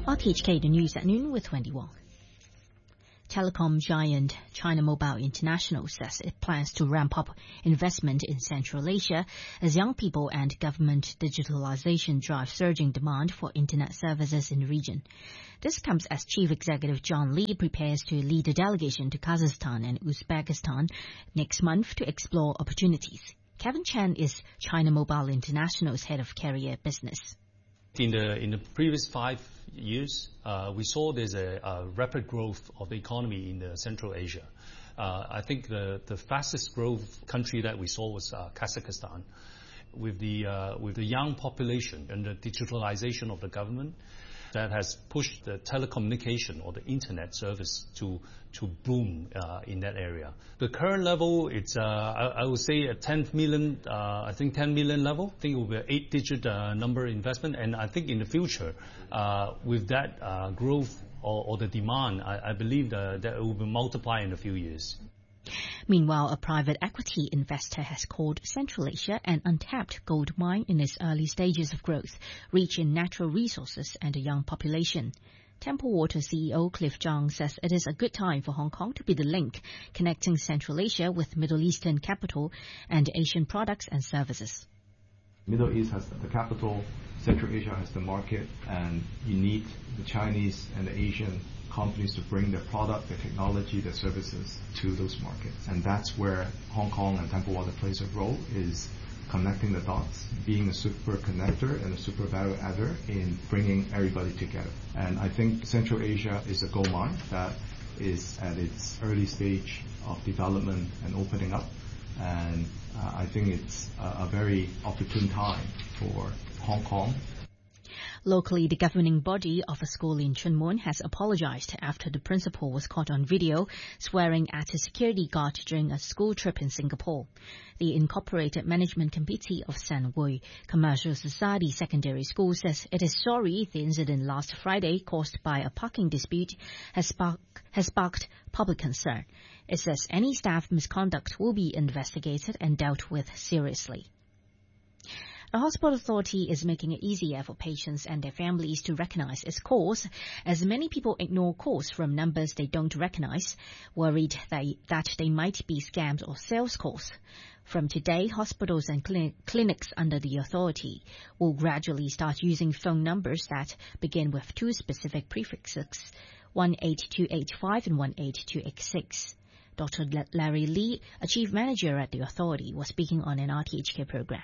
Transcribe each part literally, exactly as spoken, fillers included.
R T H K, the news at noon with Wendy Wong. Telecom giant China Mobile International says it plans to ramp up investment in Central Asia as young people and government digitalization drive surging demand for internet services in the region. This comes as Chief Executive John Lee prepares to lead a delegation to Kazakhstan and Uzbekistan next month to explore opportunities. Kevin Chen is China Mobile International's head of carrier business. In the in the previous five years, uh, we saw there's a, a rapid growth of the economy in the Central Asia. Uh, I think the, the fastest growth country that we saw was uh, Kazakhstan. With the uh, with the young population and the digitalization of the government, that has pushed the telecommunication or the internet service to to boom uh, in that area. The current level, it's uh, I, I would say a ten million, uh, I think ten million level. I think it will be an eight-digit uh, number investment, and I think in the future, uh, with that uh, growth or, or the demand, I, I believe that, that it will be multiplied in a few years. Meanwhile, a private equity investor has called Central Asia an untapped gold mine in its early stages of growth, rich in natural resources and a young population. Temple Water C E O Cliff Zhang says it is a good time for Hong Kong to be the link connecting Central Asia with Middle Eastern capital and Asian products and services. Middle East has the capital, Central Asia has the market, and you need the Chinese and the Asian companies to bring their product, their technology, their services to those markets. And that's where Hong Kong and Temple Water plays a role, is connecting the dots, being a super connector and a super value adder in bringing everybody together. And I think Central Asia is a gold mine that is at its early stage of development and opening up. And uh, I think it's a, a very opportune time for Hong Kong. Locally, the governing body of a school in Chun Mun has apologized after the principal was caught on video swearing at a security guard during a school trip in Singapore. The Incorporated Management Committee of San Wei Commercial Society Secondary School says it is sorry the incident last Friday caused by a parking dispute has sparked, has sparked public concern. It says any staff misconduct will be investigated and dealt with seriously. The Hospital Authority is making it easier for patients and their families to recognize its calls, as many people ignore calls from numbers they don't recognize, worried they, that they might be scams or sales calls. From today, hospitals and clin- clinics under the authority will gradually start using phone numbers that begin with two specific prefixes, one eight two eight five and one eight two eight six. Doctor Larry Lee, a chief manager at the authority, was speaking on an R T H K program.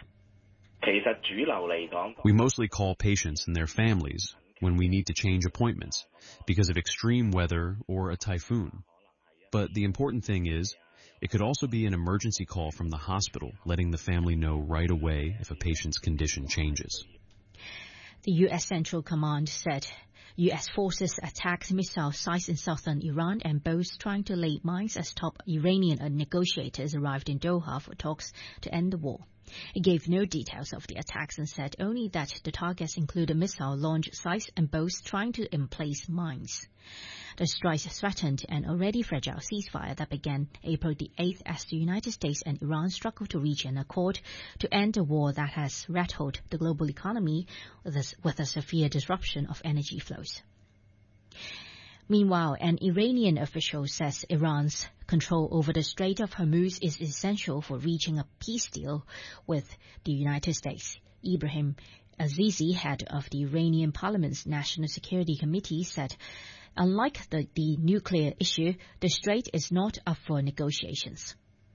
We mostly call patients and their families when we need to change appointments because of extreme weather or a typhoon. But the important thing is, it could also be an emergency call from the hospital, letting the family know right away if a patient's condition changes. The U S Central Command said U S forces attacked missile sites in southern Iran and both trying to lay mines as top Iranian negotiators arrived in Doha for talks to end the war. It gave no details of the attacks and said only that the targets included missile launch sites and both trying to emplace mines. The strikes threatened an already fragile ceasefire that began April the eighth as the United States and Iran struggled to reach an accord to end a war that has rattled the global economy with a, with a severe disruption of energy flows. Meanwhile, an Iranian official says Iran's control over the Strait of Hormuz is essential for reaching a peace deal with the United States. Ibrahim Azizi, head of the Iranian Parliament's National Security Committee, said, unlike the, the nuclear issue, the strait is not up for negotiations.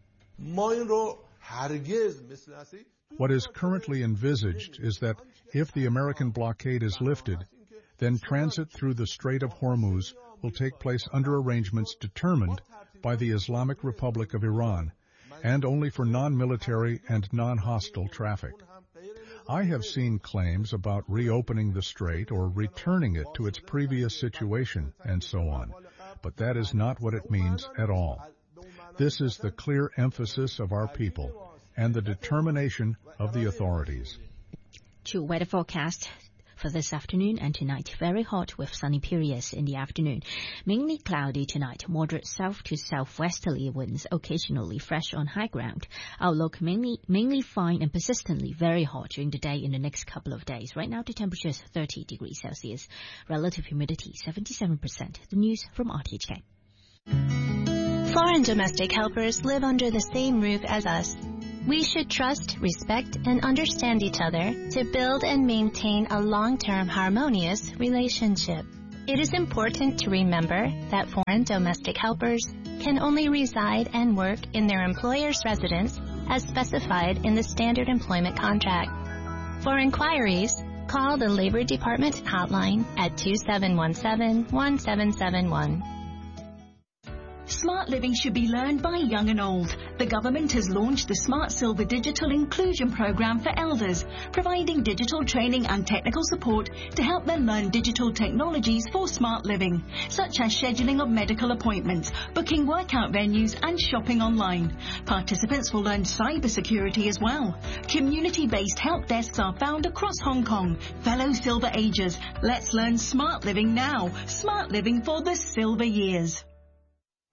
What is currently envisaged is that if the American blockade is lifted, then transit through the Strait of Hormuz will take place under arrangements determined by the Islamic Republic of Iran, and only for non-military and non-hostile traffic. I have seen claims about reopening the strait or returning it to its previous situation and so on, but that is not what it means at all. This is the clear emphasis of our people and the determination of the authorities. To weather forecast, For this afternoon and tonight, very hot with sunny periods in the afternoon. Mainly cloudy tonight, moderate south to southwesterly winds, occasionally fresh on high ground. Outlook mainly mainly fine and persistently very hot during the day in the next couple of days. Right now the temperature is thirty degrees Celsius. Relative humidity seventy-seven percent. The news from R T H K. Foreign domestic helpers live under the same roof as us. We should trust, respect, and understand each other to build and maintain a long-term harmonious relationship. It is important to remember that foreign domestic helpers can only reside and work in their employer's residence as specified in the standard employment contract. For inquiries, call the Labor Department hotline at two seven one seven, one seven seven one. Smart living should be learned by young and old. The government has launched the Smart Silver Digital Inclusion Programme for elders, providing digital training and technical support to help them learn digital technologies for smart living, such as scheduling of medical appointments, booking workout venues and shopping online. Participants will learn cybersecurity as well. Community-based help desks are found across Hong Kong. Fellow Silver Agers, let's learn smart living now. Smart living for the silver years.